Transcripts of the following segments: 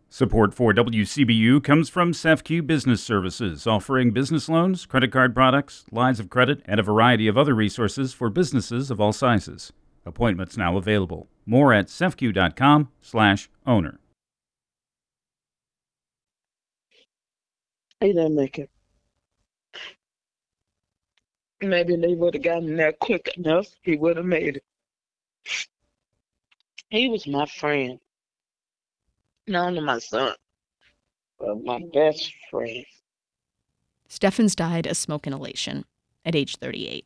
Support for WCBU comes from CEFQ Business Services, offering business loans, credit card products, lines of credit, and a variety of other resources for businesses of all sizes. Appointments now available. More at cefq.com/owner. He didn't make it. Maybe they would have gotten there quick enough. He would have made it. He was my friend. Not only my son, but my best friend. Steffens died of smoke inhalation at age 38.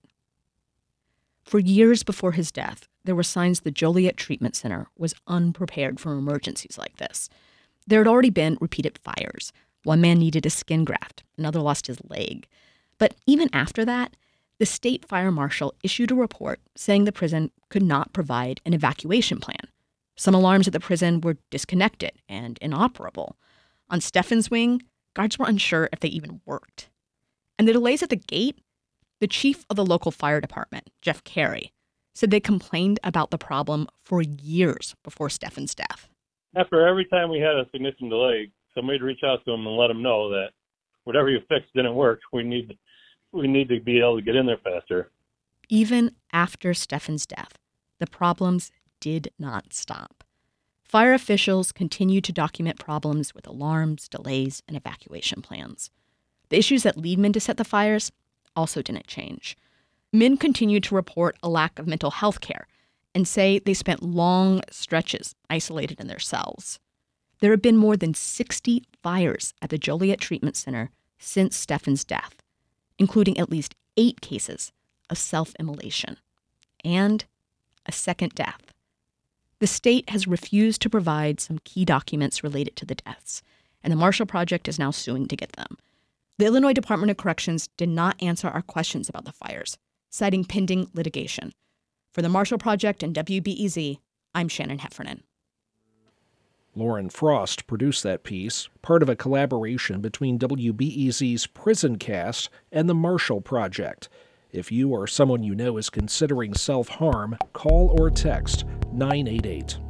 For years before his death, there were signs the Joliet Treatment Center was unprepared for emergencies like this. There had already been repeated fires. One man needed a skin graft, another lost his leg. But even after that, the state fire marshal issued a report saying the prison could not provide an evacuation plan. Some alarms at the prison were disconnected and inoperable. On Steffens' wing, guards were unsure if they even worked. And the delays at the gate, the chief of the local fire department, Jeff Carey, said they complained about the problem for years before Steffens' death. After every time we had a significant delay, somebody would reach out to them and let them know that whatever you fixed didn't work. We need to be able to get in there faster. Even after Steffens' death, the problems did not stop. Fire officials continued to document problems with alarms, delays, and evacuation plans. The issues that lead men to set the fires also didn't change. Men continued to report a lack of mental health care and say they spent long stretches isolated in their cells. There have been more than 60 fires at the Joliet Treatment Center since Steffens' death, including at least 8 cases of self-immolation and a second death. The state has refused to provide some key documents related to the deaths, and the Marshall Project is now suing to get them. The Illinois Department of Corrections did not answer our questions about the fires, citing pending litigation. For the Marshall Project and WBEZ, I'm Shannon Heffernan. Lauren Frost produced that piece, part of a collaboration between WBEZ's Prison Cast and the Marshall Project. If you or someone you know is considering self-harm, call or text 988.